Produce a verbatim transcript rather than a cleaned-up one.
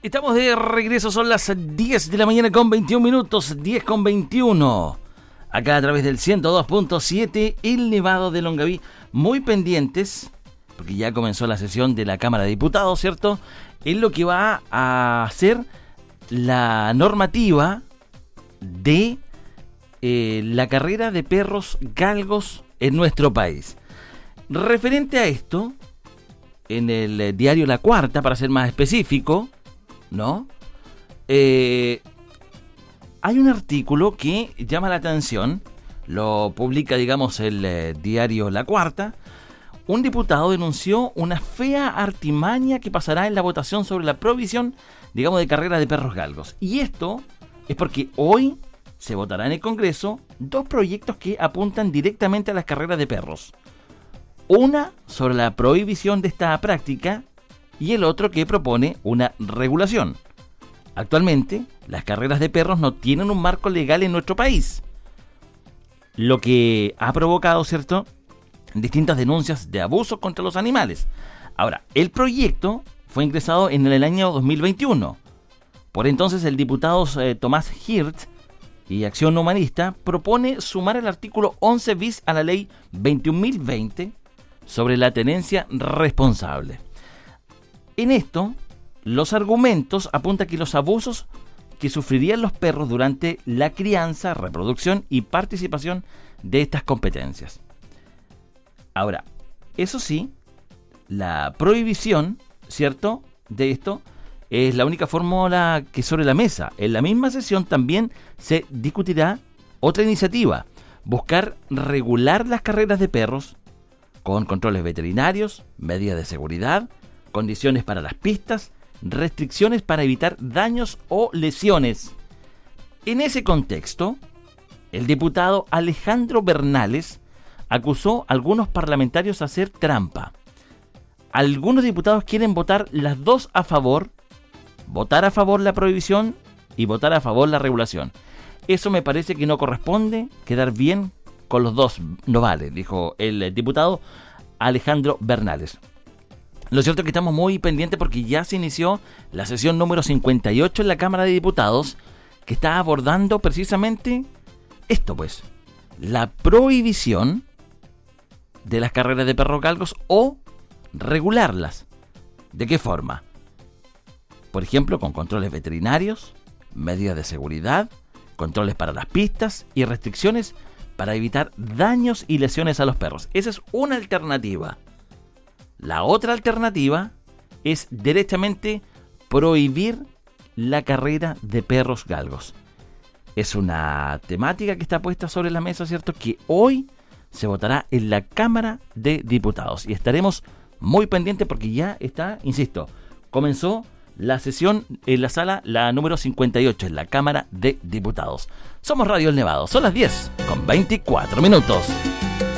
Estamos de regreso, son las diez de la mañana con veintiún minutos, diez con veintiuno. Acá a través del ciento dos punto siete, El Nevado de Longaví. Muy pendientes, porque ya comenzó la sesión de la Cámara de Diputados, ¿cierto? Es lo que va a hacer la normativa de eh, la carrera de perros galgos en nuestro país. Referente a esto, en el diario La Cuarta, para ser más específico, ¿no? Eh, hay un artículo que llama la atención, lo publica, digamos, el eh, diario La Cuarta. Un diputado denunció una fea artimaña que pasará en la votación sobre la prohibición, digamos, de carreras de perros galgos. Y esto es porque hoy se votará en el Congreso dos proyectos que apuntan directamente a las carreras de perros. Una sobre la prohibición de esta práctica y el otro que propone una regulación. Actualmente, las carreras de perros no tienen un marco legal en nuestro país, lo que ha provocado, ¿cierto?, distintas denuncias de abusos contra los animales. Ahora, el proyecto fue ingresado en el año dos mil veintiuno. Por entonces, el diputado eh, Tomás Hirt y Acción Humanista propone sumar el artículo once bis a la ley veintiún mil veinte sobre la tenencia responsable. En esto, los argumentos apuntan que los abusos que sufrirían los perros durante la crianza, reproducción y participación de estas competencias. Ahora, eso sí, la prohibición, ¿cierto?, de esto es la única fórmula que sobre la mesa. En la misma sesión también se discutirá otra iniciativa: buscar regular las carreras de perros con controles veterinarios, medidas de seguridad, condiciones para las pistas, restricciones para evitar daños o lesiones. En ese contexto, el diputado Alejandro Bernales acusó a algunos parlamentarios de hacer trampa. Algunos diputados quieren votar las dos a favor, votar a favor la prohibición y votar a favor la regulación. Eso me parece que no corresponde, quedar bien con los dos no vale, dijo el diputado Alejandro Bernales. Lo cierto es que estamos muy pendientes porque ya se inició la sesión número cincuenta y ocho en la Cámara de Diputados, que está abordando precisamente esto, pues, la prohibición de las carreras de perros galgos o regularlas. ¿De qué forma? Por ejemplo, con controles veterinarios, medidas de seguridad, controles para las pistas y restricciones para evitar daños y lesiones a los perros. Esa es una alternativa. La otra alternativa es directamente prohibir la carrera de perros galgos. Es una temática que está puesta sobre la mesa, ¿cierto?, que hoy se votará en la Cámara de Diputados. Y estaremos muy pendientes porque ya está, insisto, comenzó la sesión en la sala, la número cincuenta y ocho, en la Cámara de Diputados. Somos Radio El Nevado, son las diez con veinticuatro minutos.